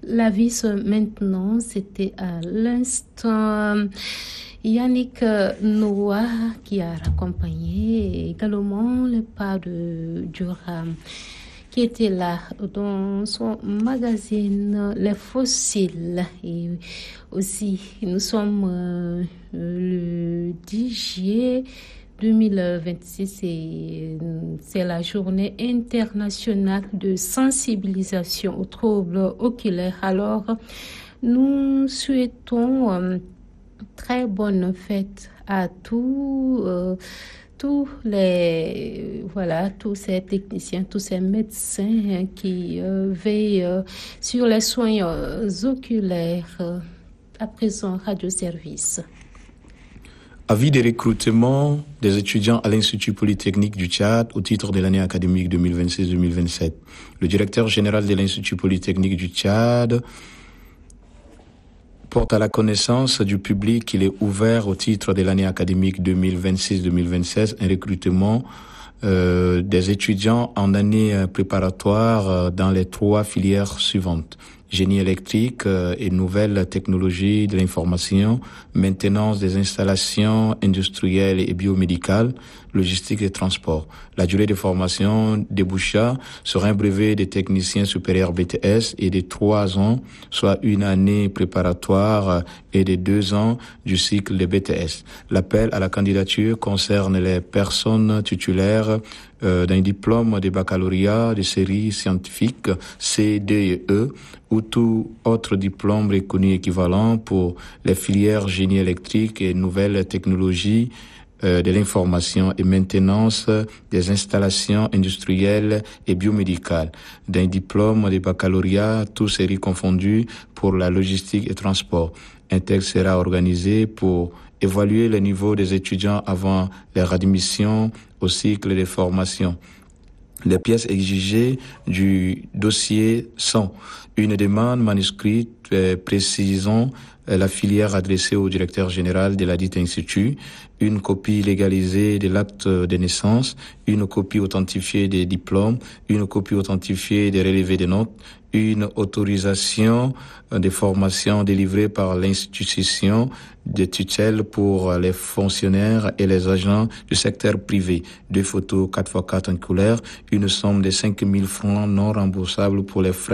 La vie maintenant, c'était à l'instant Yannick Noah qui a accompagné également le pas de Durham qui était là dans son magazine Les Fossiles. Et aussi, nous sommes le 10 juillet 2026 et c'est la journée internationale de sensibilisation aux troubles oculaires. Alors, nous souhaitons très bonne fête à tous ces techniciens, tous ces médecins qui veillent sur les soins oculaires. À présent, Radio Service. Avis de recrutement des étudiants à l'Institut Polytechnique du Tchad au titre de l'année académique 2026-2027. Le directeur général de l'Institut Polytechnique du Tchad porte à la connaissance du public qu'il est ouvert au titre de l'année académique 2026-2027 un recrutement des étudiants en année préparatoire dans les 3 filières suivantes. Génie électrique et nouvelles technologies de l'information, maintenance des installations industrielles et biomédicales, logistique et transport. La durée de formation déboucha sur un brevet de technicien supérieur BTS et de 3 ans, soit une année préparatoire et de 2 ans du cycle de BTS. L'appel à la candidature concerne les personnes titulaires d'un diplôme de baccalauréat de série scientifique C, D et E ou tout autre diplôme reconnu équivalent pour les filières génie électrique et nouvelles technologies de l'information et maintenance des installations industrielles et biomédicales, d'un diplôme de baccalauréat, tous séries confondues pour la logistique et transport. Un texte sera organisé pour évaluer le niveau des étudiants avant leur admission au cycle de formation. Les pièces exigées du dossier sont une demande manuscrite précisant la filière adressée au directeur général de la dite institut, une copie légalisée de l'acte de naissance, une copie authentifiée des diplômes, une copie authentifiée des relevés de notes, une autorisation de formation délivrée par l'institution de tutelle pour les fonctionnaires et les agents du secteur privé, 2 photos 4x4 en couleur, une somme de 5 000 francs non remboursables pour les frais